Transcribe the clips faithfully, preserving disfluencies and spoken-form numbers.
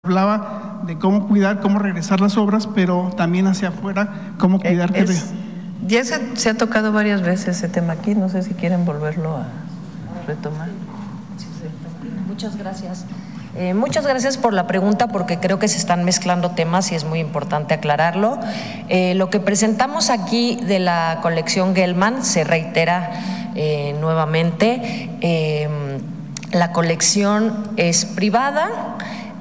Hablaba de cómo cuidar, cómo regresar las obras, pero también hacia afuera, cómo cuidar que... Es, ya se, se ha tocado varias veces ese tema aquí, no sé si quieren volverlo a retomar. Muchas gracias. Eh, muchas gracias por la pregunta, porque creo que se están mezclando temas y es muy importante aclararlo. Eh, lo que presentamos aquí de la colección Gelman se reitera eh, nuevamente. Eh, la colección es privada.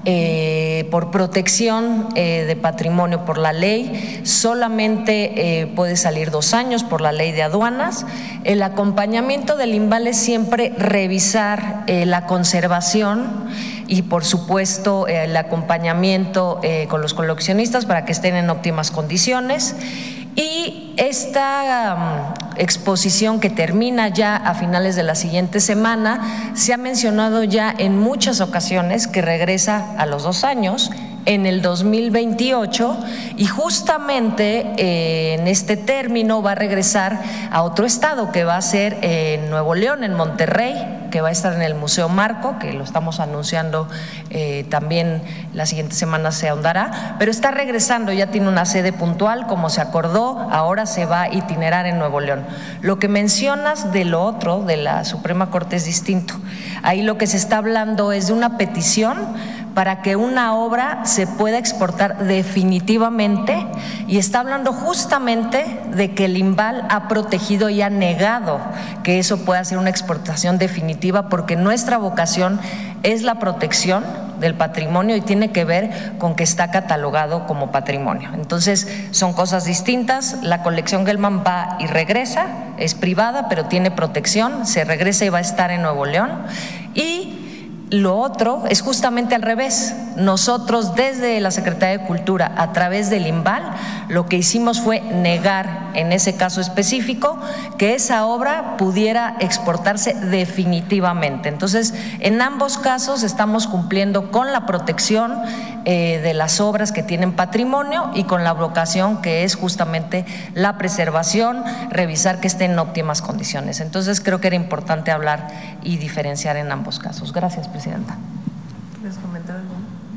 Eh, por protección eh, de patrimonio por la ley, solamente eh, puede salir dos años por la ley de aduanas. El acompañamiento del INVAL es siempre revisar eh, la conservación y, por supuesto, eh, el acompañamiento eh, con los coleccionistas para que estén en óptimas condiciones. Y esta um, exposición, que termina ya a finales de la siguiente semana, se ha mencionado ya en muchas ocasiones que regresa a los dos años, en el dos mil veintiocho, y justamente eh, en este término va a regresar a otro estado, que va a ser en Nuevo León, en Monterrey, que va a estar en el Museo Marco, que lo estamos anunciando eh, también la siguiente semana se ahondará, pero está regresando, ya tiene una sede puntual como se acordó, ahora se va a itinerar en Nuevo León. Lo que mencionas de lo otro, de la Suprema Corte, es distinto. Ahí lo que se está hablando es de una petición para que una obra se pueda exportar definitivamente, y está hablando justamente de que el INVAL ha protegido y ha negado que eso pueda ser una exportación definitiva, porque nuestra vocación es la protección del patrimonio y tiene que ver con que está catalogado como patrimonio. Entonces, son cosas distintas. La colección Gelman va y regresa, es privada, pero tiene protección, se regresa y va a estar en Nuevo León. Y lo otro es justamente al revés. Nosotros, desde la Secretaría de Cultura, a través del INVAL, lo que hicimos fue negar, en ese caso específico, que esa obra pudiera exportarse definitivamente. Entonces, en ambos casos estamos cumpliendo con la protección eh, de las obras que tienen patrimonio y con la vocación, que es justamente la preservación, revisar que estén en óptimas condiciones. Entonces, creo que era importante hablar y diferenciar en ambos casos. Gracias, Presidenta. ¿Quieres comentar algo?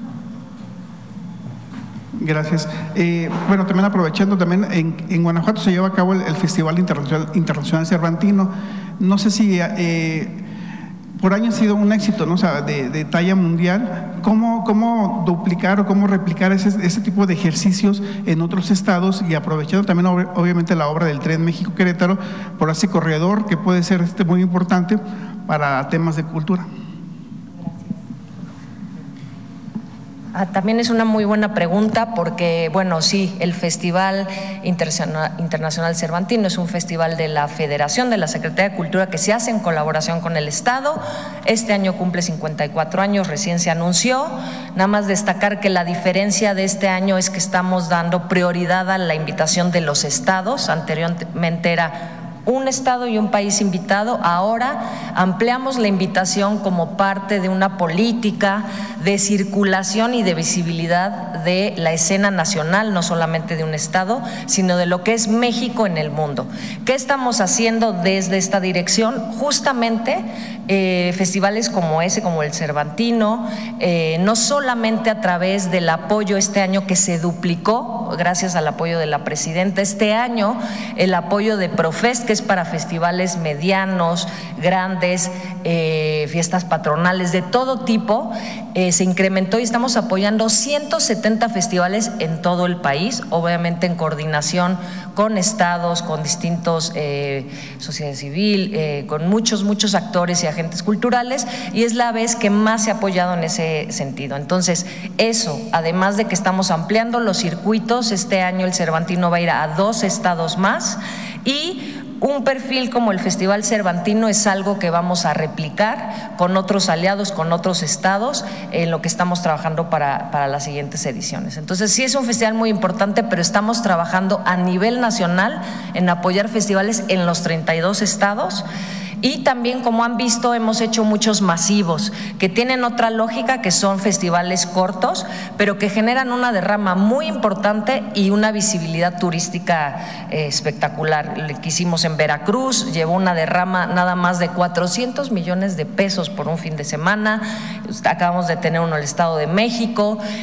Gracias. Eh, bueno, también aprovechando, también en, en Guanajuato se lleva a cabo el, el Festival Internacional, Internacional Cervantino. No sé si eh, por año ha sido un éxito, ¿no? O sea, de, de talla mundial. ¿Cómo, cómo duplicar o cómo replicar ese, ese tipo de ejercicios en otros estados? Y aprovechando también obviamente la obra del Tren México-Querétaro por ese corredor que puede ser este muy importante para temas de cultura. Ah, también es una muy buena pregunta, porque, bueno, sí, el Festival Internacional Cervantino es un festival de la Federación, de la Secretaría de Cultura, que se hace en colaboración con el Estado. Este año cumple cincuenta y cuatro años, recién se anunció. Nada más destacar que la diferencia de este año es que estamos dando prioridad a la invitación de los estados. Anteriormente era un estado y un país invitado. Ahora ampliamos la invitación como parte de una política de circulación y de visibilidad de la escena nacional, no solamente de un estado, sino de lo que es México en el mundo. ¿Qué estamos haciendo desde esta dirección? Justamente eh, festivales como ese, como el Cervantino, eh, no solamente a través del apoyo este año que se duplicó gracias al apoyo de la presidenta, este año el apoyo de Profest, que es para festivales medianos, grandes, eh, fiestas patronales de todo tipo, eh, se incrementó y estamos apoyando ciento setenta festivales en todo el país, obviamente en coordinación con estados, con distintos eh, sociedad civil, eh, con muchos, muchos actores y agentes culturales, y es la vez que más se ha apoyado en ese sentido. Entonces, eso, además de que estamos ampliando los circuitos, este año el Cervantino va a ir a dos estados más, y un perfil como el Festival Cervantino es algo que vamos a replicar con otros aliados, con otros estados, en lo que estamos trabajando para, para las siguientes ediciones. Entonces, sí es un festival muy importante, pero estamos trabajando a nivel nacional en apoyar festivales en los treinta y dos estados. Y también, como han visto, hemos hecho muchos masivos que tienen otra lógica, que son festivales cortos, pero que generan una derrama muy importante y una visibilidad turística eh, espectacular. El que hicimos en Veracruz llevó una derrama nada más de cuatrocientos millones de pesos por un fin de semana. Acabamos de tener uno en el Estado de México.